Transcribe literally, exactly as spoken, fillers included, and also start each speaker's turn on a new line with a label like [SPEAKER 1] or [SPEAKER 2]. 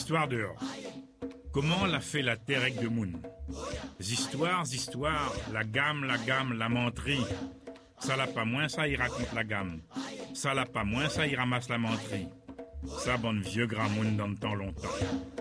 [SPEAKER 1] Histoire dehors. Comment l'a fait la terre avec de moun? Histoires, histoires, la gamme, la gamme, la menterie. Ça l'a pas moins, ça il raconte la gamme. Ça l'a pas moins, ça il ramasse la menterie. Ça bonne vieux grand moun dans le temps longtemps.